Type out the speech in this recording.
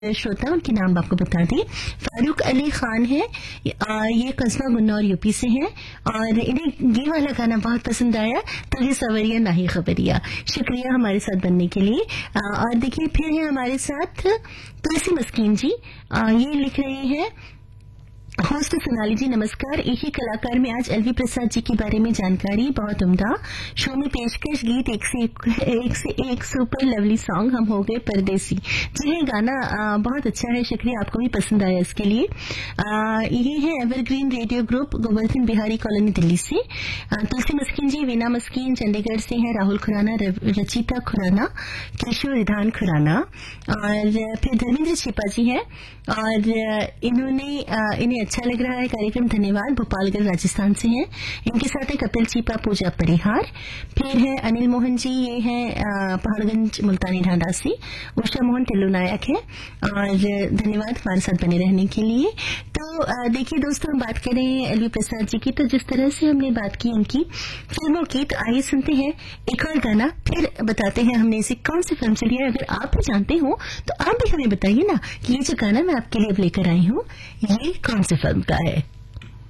श्रोता उनके नाम आपको बता दें। फारूक अली खान है, ये कस्बा गुन्नौर यूपी से हैं और इन्हें ये वाला गाना बहुत पसंद आया, तुझे सवरिया नहीं खबरिया। शुक्रिया हमारे साथ बनने के लिए। और देखिए फिर है हमारे साथ तुलसी मस्कीन जी, ये लिख रहे हैं, होस्ट सोनाली जी नमस्कार। एक ही कलाकार में आज एलवी प्रसाद जी के बारे में जानकारी बहुत उम्दा। शो में पेशकश गीत एक से एक सुपर लवली सॉन्ग हम हो गए परदेसी। जी है, गाना बहुत अच्छा है, शुक्रिया, आपको भी पसंद आया इसके लिए। ये है evergreen radio group Govardhan Bihari colony Delhi से। तुलसी मस्कीन जी, वीना मस्कीन चंडीगढ़ से हैं, राहुल खुराना, रचिता खुराना, केशव रिधान खुराना और फिर धर्मेंद्र छिपा जी हैं और इन्हें अच्छा लग रहा है कार्यक्रम, धन्यवाद। भोपालगढ़ राजस्थान से हैं, इनके साथ है कपिल चीपा, पूजा परिहार। फिर है अनिल मोहन जी, ये है पहाड़गंज मुल्तानी ढांडा से। उषा मोहन टिल्लू नायक है और धन्यवाद हमारे साथ बने रहने के लिए। तो देखिए दोस्तों, हम बात कर रहे हैं एलवी प्रसाद जी की, तो जिस तरह से हमने बात की उनकी फिल्मों की, तो आइए सुनते हैं एक और गाना, फिर बताते हैं हमने इसे कौन सी फिल्म से लिया है। अगर आप भी जानते हो तो आप भी हमें बताइए ना कि ये जो गाना मैं आपके लिए लेकर आई हूँ ये कौन सी फिल्म का है।